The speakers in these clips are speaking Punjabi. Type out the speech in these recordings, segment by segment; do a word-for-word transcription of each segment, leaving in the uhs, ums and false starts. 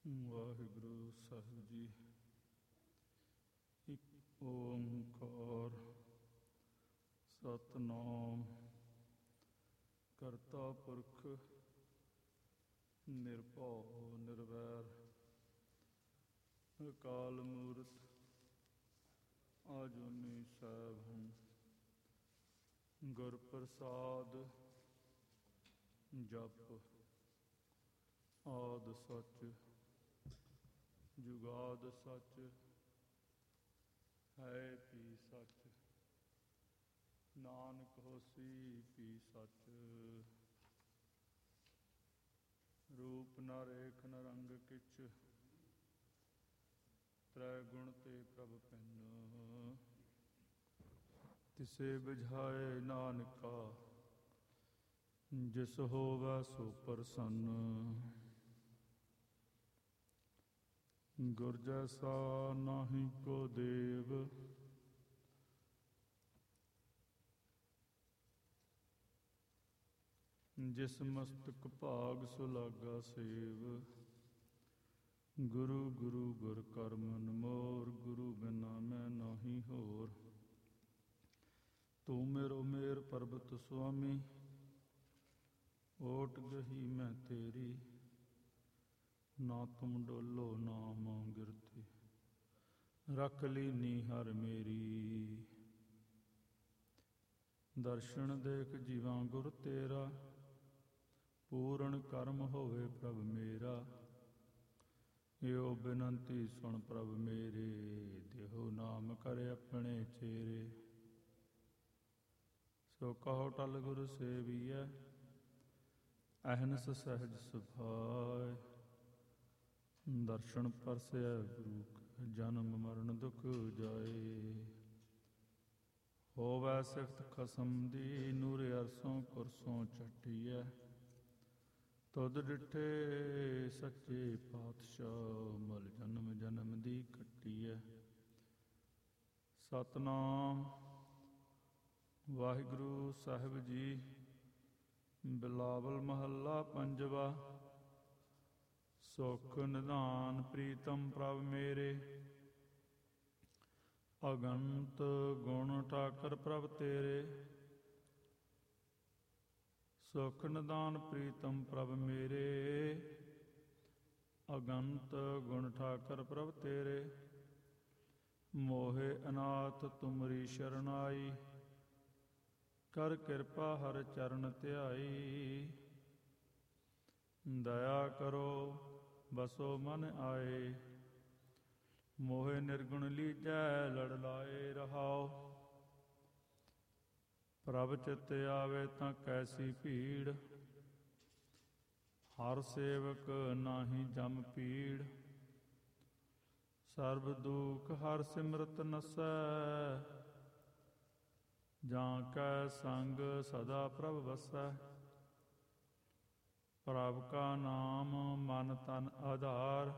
ਵਾਹਿਗੁਰੂ ਸਾਹਿਬ ਜੀ। ਇੱਕ ਓਂਕਾਰ ਸਤਿਨਾਮ ਕਰਤਾ ਪੁਰਖ ਨਿਰਭਉ ਨਿਰਵੈਰ ਅਕਾਲ ਮੂਰਤ ਆਜੂਨੀ ਸੈਭੰ ਗੁਰ ਪ੍ਰਸਾਦ ਜਪ ਆਦਿ ਸੱਚ ਜੁਗਾਦ ਸੱਚ ਹੈ ਪੀ ਸੱਚ ਨਾਨਕ ਹੋਸੀ ਪੀ ਸੱਚ। ਰੂਪ ਨ ਰੇਖ ਨ ਰੰਗ ਕਿਛ ਤ੍ਰੈ ਗੁਣ ਤੇ ਪ੍ਰਭ ਭਿੰਨ ਤਿਸੇ ਬੁਝਾਏ ਨਾਨਕਾ ਜਿਸ ਹੋਵੈ ਸੋ ਪ੍ਰਸੰਨ। ਗੁਰ ਜੈਸਾ ਨਾਹੀ ਕੋ ਦੇਵ ਜਿਸ ਮਸਤਕ ਭਾਗ ਸੁਲਾਗਾ ਸੇਵ। ਗੁਰੂ ਗੁਰੂ ਗੁਰ ਕਰ ਮਨ ਮੋਰ ਗੁਰੂ ਬਿਨਾ ਮੈਂ ਨਾਹੀ ਹੋਰ। ਤੂੰ ਮੇਰੋ ਮੇਰ ਪਰਬਤ ਸੁਆਮੀ ਓਟ ਗਹੀ ਮੈਂ ਤੇਰੀ। ਨਾ ਤੁਮ ਡੋਲੋ ਨਾਮ ਗਿਰਤੇ ਰੱਖ ਲੀਨੀ ਹਰ ਮੇਰੀ। ਦਰਸ਼ਨ ਦੇਖ ਜੀਵਾਂ ਗੁਰ ਤੇਰਾ ਪੂਰਨ ਕਰਮ ਹੋਵੇ ਪ੍ਰਭ ਮੇਰਾ। ਇਹੋ ਬੇਨੰਤੀ ਸੁਣ ਪ੍ਰਭ ਮੇਰੇ ਦੇਹੋ ਨਾਮ ਕਰੇ ਆਪਣੇ ਚੇਰੇ। ਸੋ ਕਹੋ ਟਲ ਗੁਰ ਸੇਵੀਐ ਅਹਨਸ ਸਹਿਜ ਸੁਭਾਇ। ਦਰਸ਼ਨ ਪਰਸੈ ਗੁਰੂ ਕਾ ਜਨਮ ਮਰਨ ਦੁਖ ਜਾਏ। ਹੋਵੈ ਸਿਫਤ ਖਸਮ ਦੀ ਨੂਰ ਅਰਸੋਂ ਕੁਰਸੋਂ ਚੱਟੀਐ। ਤੁਧ ਡਿਠੇ ਸੱਚੇ ਪਾਤਸ਼ਾਹ ਮਲ ਜਨਮ ਜਨਮ ਦੀ ਕੱਟੀਐ। ਸਤਿਨਾਮ ਵਾਹਿਗੁਰੂ ਸਾਹਿਬ ਜੀ। ਬਿਲਾਵਲ ਮਹੱਲਾ ਪੰਜਵਾ। ਸੁਖ ਨਿਧਾਨ ਪ੍ਰੀਤਮ ਪ੍ਰਭ ਮੇਰੇ ਅਗੰਤ ਗੁਣ ਠਾਕਰ ਪ੍ਰਭ ਤੇਰੇ। ਸੁਖ ਨਿਧਾਨ ਪ੍ਰੀਤਮ ਪ੍ਰਭ ਮੇਰੇ ਅਗੰਤ ਗੁਣ ਠਾਕਰ ਪ੍ਰਭ ਤੇਰੇ। ਮੋਹਿ ਅਨਾਥ ਤੁਮਰੀ ਸ਼ਰਨਾਈ ਕਰ ਕਿਰਪਾ ਹਰ ਚਰਨ ਧਿਆਈ। ਦਇਆ ਕਰੋ ਬਸੋ ਮਨ ਆਏ ਮੋਹਿ ਨਿਰਗੁਣ ਲੀਜੈ ਲੜ ਲਾਏ ਰਹਾਓ। ਪ੍ਰਭ ਚਿਤ ਆਵੇ ਤਾਂ ਕੈਸੀ ਭੀੜ ਹਰ ਸੇਵਕ ਨਾਹੀ ਜਮ ਪੀੜ। ਸਰਬ ਦੁਖ ਹਰ ਸਿਮਰਤ ਨਸੈ ਜਾਂ ਕੈ ਸੰਗ ਸਦਾ ਪ੍ਰਭ ਵਸੈ। ਪ੍ਰਭ ਕਾ ਨਾਮ ਮਨ ਤਨ ਆਧਾਰ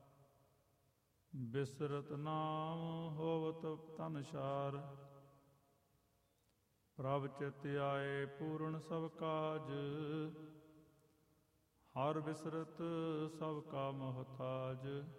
ਬਿਸਰਤ ਨਾਮ ਹੋਵਤ ਤਨ ਸਾਰ। ਪ੍ਰਭ ਚਿਤ ਆਏ ਪੂਰਨ ਸਭ ਕਾਜ ਹਰ ਬਿਸਰਤ ਸਭ ਕਾ ਮੁਹਤਾਜ।